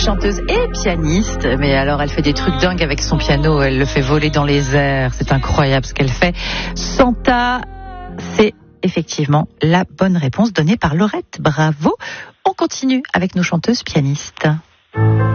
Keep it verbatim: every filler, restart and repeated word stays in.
Chanteuse et pianiste, mais alors elle fait des trucs dingues avec son piano, elle le fait voler dans les airs, c'est incroyable ce qu'elle fait. Santa, c'est effectivement la bonne réponse donnée par Laurette, bravo. On continue avec nos chanteuses pianistes.